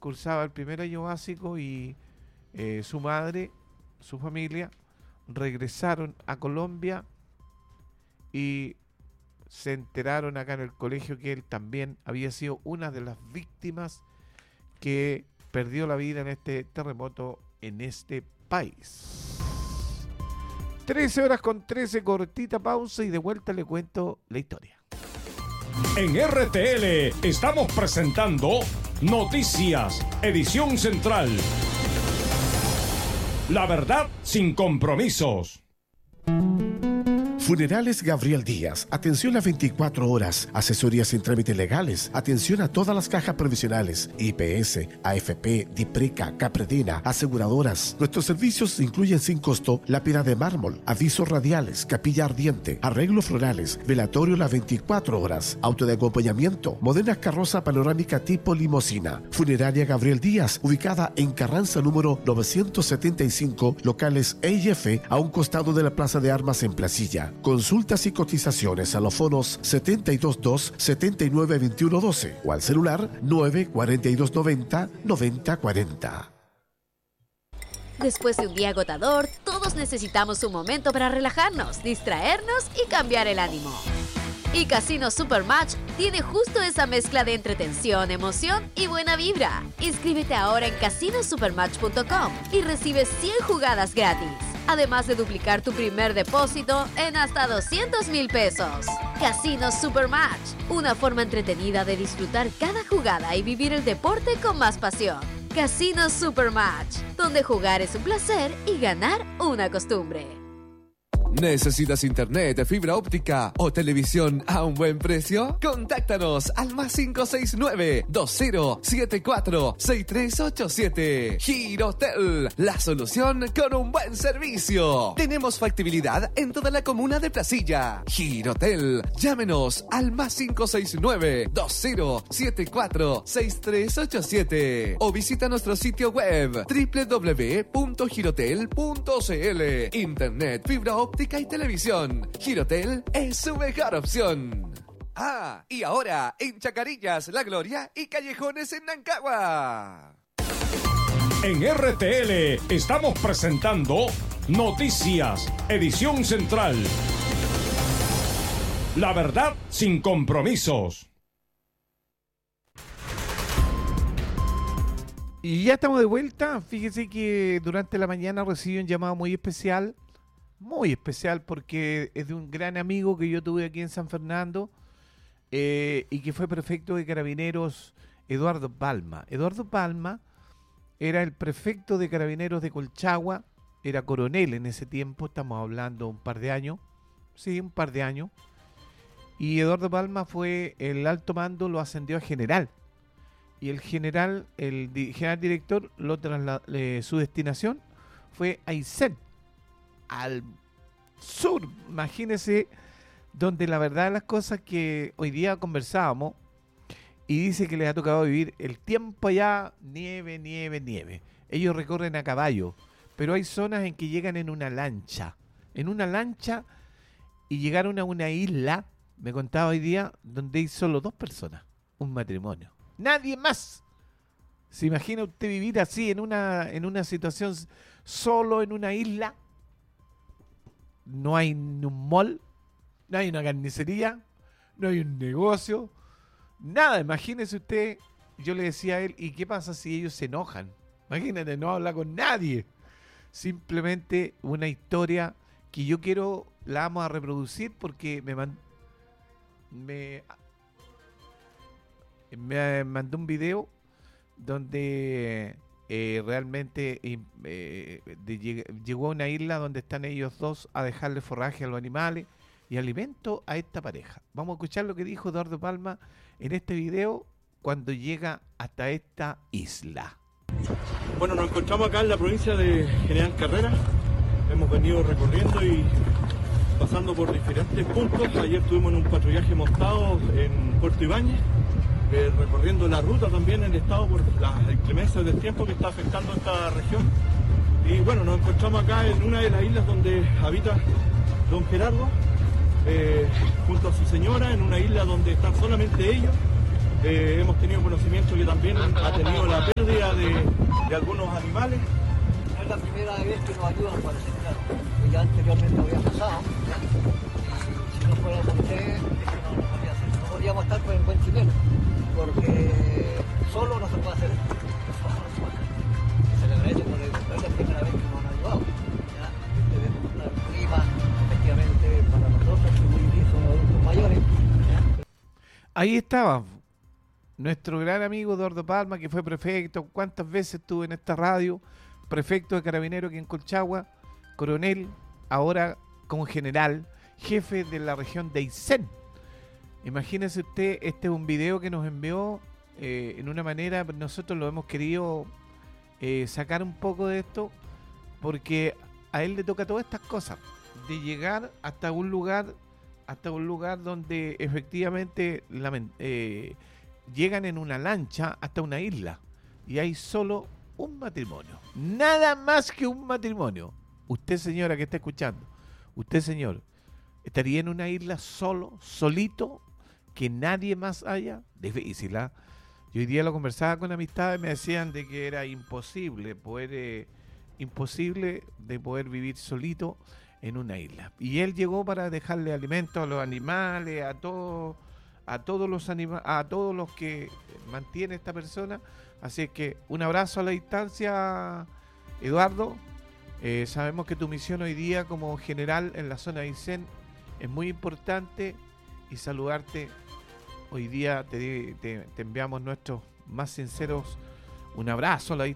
cursaba el primer año básico y su madre, su familia, regresaron a Colombia y se enteraron acá en el colegio que él también había sido una de las víctimas que perdió la vida en este terremoto en este país. 13:13, cortita pausa y de vuelta le cuento la historia. En RTL estamos presentando Noticias, edición central. La verdad sin compromisos. Funerales Gabriel Díaz, atención a 24 horas, asesorías sin trámites legales, atención a todas las cajas provisionales, IPS, AFP, DIPRECA, Capredena, aseguradoras. Nuestros servicios incluyen sin costo lápida de mármol, avisos radiales, capilla ardiente, arreglos florales, velatorio las 24 horas, auto de acompañamiento, modernas carroza panorámica tipo limosina. Funeraria Gabriel Díaz, ubicada en Carranza número 975, locales E y F, a un costado de la Plaza de Armas en Placilla. Consultas y cotizaciones a los fonos 722-792112 o al celular 94290-9040. Después de un día agotador, todos necesitamos un momento para relajarnos, distraernos y cambiar el ánimo. Y Casino Supermatch tiene justo esa mezcla de entretención, emoción y buena vibra. Inscríbete ahora en casinosupermatch.com y recibe 100 jugadas gratis. Además de duplicar tu primer depósito en hasta 200,000 pesos. Casino Supermatch, una forma entretenida de disfrutar cada jugada y vivir el deporte con más pasión. Casino Supermatch, donde jugar es un placer y ganar una costumbre. ¿Necesitas internet, fibra óptica o televisión a un buen precio? Contáctanos al +569 2074 6387. Girotel, la solución con un buen servicio. Tenemos factibilidad en toda la comuna de Placilla. Girotel, llámenos al +569 2074 6387 o visita nuestro sitio web www.girotel.cl. Internet, fibra óptica y televisión. Girotel es su mejor opción. Ah, y ahora en Chacarillas, La Gloria y Callejones en Nancagua. En RTL estamos presentando Noticias, edición central. La verdad sin compromisos. Y ya estamos de vuelta. Fíjese que durante la mañana recibí un llamado muy especial porque es de un gran amigo que yo tuve aquí en San Fernando y que fue prefecto de Carabineros, Eduardo Palma. Eduardo Palma era el prefecto de Carabineros de Colchagua, era coronel en ese tiempo, estamos hablando un par de años, y Eduardo Palma fue el alto mando, lo ascendió a general, y el general director, su destinación fue a Aysén, al sur, imagínese, donde la verdad de las cosas que hoy día conversábamos, y dice que les ha tocado vivir el tiempo allá, nieve. Ellos recorren a caballo, pero hay zonas en que llegan en una lancha, y llegaron a una isla, me contaba hoy día, donde hay solo 2 personas, un matrimonio, nadie más. ¿Se imagina usted vivir así en una situación solo en una isla? No hay un mall, no hay una carnicería, no hay un negocio, nada. Imagínese usted, yo le decía a él, ¿y qué pasa si ellos se enojan? Imagínate, no habla con nadie. Simplemente una historia que yo quiero, la vamos a reproducir porque me mandó un video donde realmente llegó a una isla donde están ellos dos a dejarle forraje a los animales y alimento a esta pareja. Vamos a escuchar lo que dijo Eduardo Palma en este video cuando llega hasta esta isla. Bueno, nos encontramos acá en la provincia de General Carrera. Hemos venido recorriendo y pasando por diferentes puntos. Ayer estuvimos en un patrullaje montado en Puerto Ibáñez, recorriendo la ruta también en el estado por las inclemencias del tiempo que está afectando a esta región. Y bueno, nos encontramos acá en una de las islas donde habita don Gerardo, junto a su señora, en una isla donde están solamente ellos. Hemos tenido conocimiento que también ha tenido la pérdida de algunos animales. No es la primera vez que nos ayudan, parece, claro. Pues ya anteriormente había pasado. Y si no fuera por ustedes, eso no nos podría hacer. No podríamos estar con el buen chileno, porque solo no se puede hacer esto. Solo no se puede hacer. Y se le agradece porque no es la primera vez que nos han ayudado. ¿Ya? Ustedes ven cómo está el clima, efectivamente, para nosotros, que muy bien, son adultos mayores. ¿Ya? Ahí estaba nuestro gran amigo Eduardo Palma, que fue prefecto. ¿Cuántas veces estuvo en esta radio? Prefecto de Carabineros aquí en Colchagua, coronel, ahora como general, jefe de la región de Aysén. Imagínese usted, este es un video que nos envió en una manera, nosotros lo hemos querido sacar un poco de esto, porque a él le toca todas estas cosas, de llegar hasta un lugar donde efectivamente llegan en una lancha hasta una isla, y hay solo un matrimonio, nada más que un matrimonio. Usted, señora, que está escuchando, usted, señor, ¿estaría en una isla solo, solito, que nadie más haya? Difícil, ¿ah? Yo hoy día lo conversaba con amistades, me decían de que era imposible de poder vivir solito en una isla. Y él llegó para dejarle alimentos a los animales, a todos los que mantiene esta persona. Así que un abrazo a la distancia, Eduardo. Sabemos que tu misión hoy día como general en la zona de Aysén es muy importante, y saludarte. Hoy día te enviamos nuestros más sinceros un abrazo a la distancia.